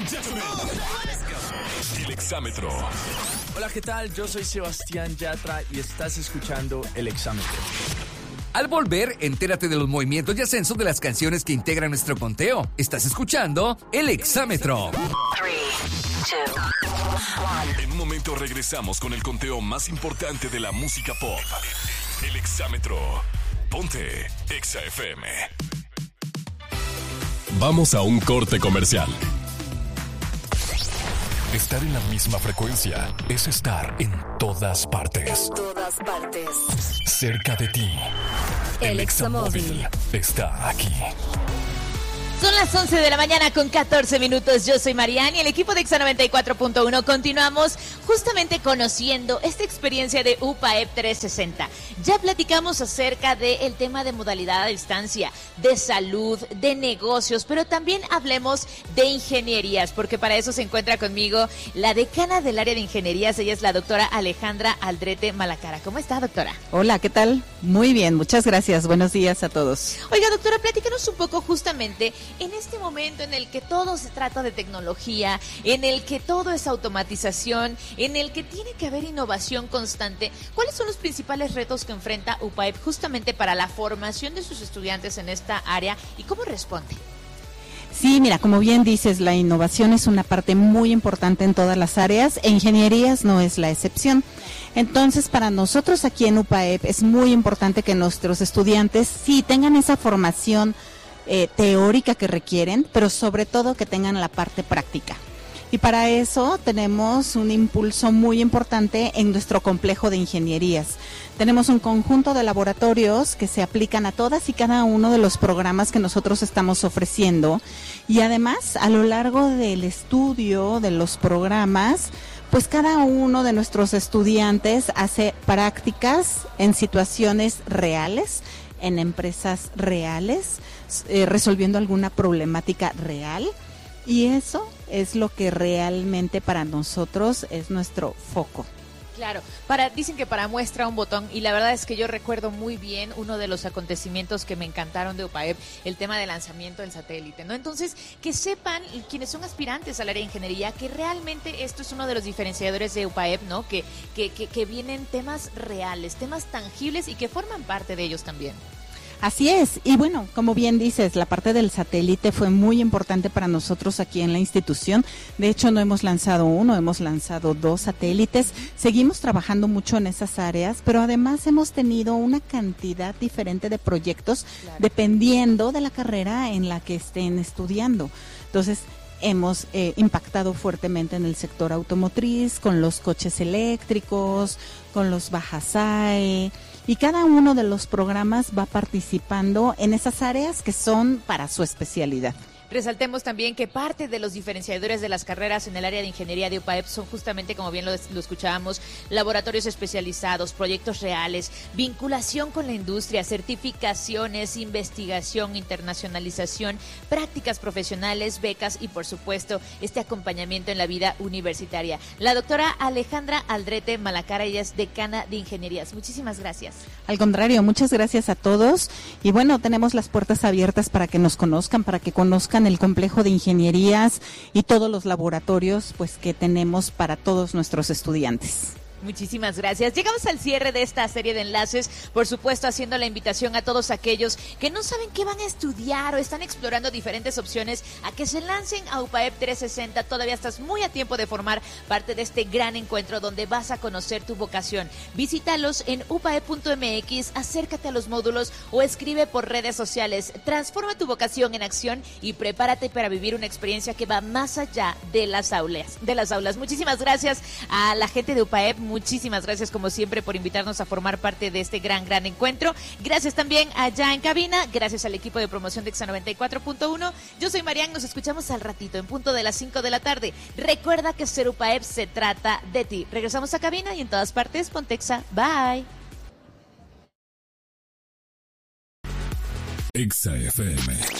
and gentlemen, el Exámetro. Hola, ¿qué tal? Yo soy Sebastián Yatra y estás escuchando El Exámetro. Al volver, entérate de los movimientos y ascensos de las canciones que integran nuestro conteo. Estás escuchando El Exámetro. 3, 2, 1. En un momento regresamos con el conteo más importante de la música pop. El Exámetro. Ponte Exa FM. Vamos a un corte comercial. Estar en la misma frecuencia es estar en todas partes. En todas partes. Cerca de ti. El Examóvil está aquí. Son las 11 de la mañana con 14 minutos. Yo soy Mariana y el equipo de Exa 94.1 continuamos justamente conociendo esta experiencia de UPAEP 360. Ya platicamos acerca del tema de modalidad a distancia, de salud, de negocios, pero también hablemos de ingenierías, porque para eso se encuentra conmigo la decana del área de ingenierías. Ella es la doctora Alejandra Aldrete Malacara. ¿Cómo está, doctora? Hola, ¿qué tal? Muy bien, muchas gracias. Buenos días a todos. Oiga, doctora, platícanos un poco justamente en este momento en el que todo se trata de tecnología, en el que todo es automatización, en el que tiene que haber innovación constante. ¿Cuáles son los principales retos que enfrenta UPAEP justamente para la formación de sus estudiantes en esta área y cómo responde? Sí, mira, como bien dices, la innovación es una parte muy importante en todas las áreas e ingenierías no es la excepción. Entonces, para nosotros aquí en UPAEP es muy importante que nuestros estudiantes sí tengan esa formación teórica que requieren, pero sobre todo que tengan la parte práctica. Y para eso tenemos un impulso muy importante en nuestro complejo de ingenierías. Tenemos un conjunto de laboratorios que se aplican a todas y cada uno de los programas que nosotros estamos ofreciendo. Y además, a lo largo del estudio de los programas, pues cada uno de nuestros estudiantes hace prácticas en situaciones reales, en empresas reales, resolviendo alguna problemática real, y eso es lo que realmente para nosotros es nuestro foco. Claro, dicen que para muestra un botón, y la verdad es que yo recuerdo muy bien uno de los acontecimientos que me encantaron de UPAEP, el tema del lanzamiento del satélite, ¿no? Entonces, que sepan quienes son aspirantes al área de ingeniería que realmente esto es uno de los diferenciadores de UPAEP, ¿no? Que vienen temas reales, temas tangibles y que forman parte de ellos también. Así es, y bueno, como bien dices, la parte del satélite fue muy importante para nosotros aquí en la institución. De hecho, no hemos lanzado uno, hemos lanzado 2 satélites. Seguimos trabajando mucho en esas áreas, pero además hemos tenido una cantidad diferente de proyectos, claro, dependiendo de la carrera en la que estén estudiando. Entonces, hemos impactado fuertemente en el sector automotriz, con los coches eléctricos, con los Bajasai, y cada uno de los programas va participando en esas áreas que son para su especialidad. Resaltemos también que parte de los diferenciadores de las carreras en el área de ingeniería de UPAEP son justamente, como bien lo escuchábamos, laboratorios especializados, proyectos reales, vinculación con la industria, certificaciones, investigación, internacionalización, prácticas profesionales, becas y, por supuesto, este acompañamiento en la vida universitaria. La doctora Alejandra Aldrete Malacara, ella es decana de ingenierías. Muchísimas gracias. Al contrario, muchas gracias a todos. Y bueno, tenemos las puertas abiertas para que nos conozcan, para que conozcan el complejo de ingenierías y todos los laboratorios pues que tenemos para todos nuestros estudiantes. Muchísimas gracias. Llegamos al cierre de esta serie de enlaces, por supuesto haciendo la invitación a todos aquellos que no saben qué van a estudiar o están explorando diferentes opciones a que se lancen a UPAEP 360. Todavía estás muy a tiempo de formar parte de este gran encuentro donde vas a conocer tu vocación. Visítalos en upaep.mx, acércate a los módulos o escribe por redes sociales. Transforma tu vocación en acción y prepárate para vivir una experiencia que va más allá de las aulas. Muchísimas gracias a la gente de UPAEP. Muchísimas gracias como siempre por invitarnos a formar parte de este gran encuentro. Gracias también allá en cabina, gracias al equipo de promoción de Exa 94.1. Yo soy Marian, nos escuchamos al ratito en punto de las 5 de la tarde. Recuerda que ser UPAEP se trata de ti. Regresamos a cabina y en todas partes ponte Exa. Bye. Exa FM.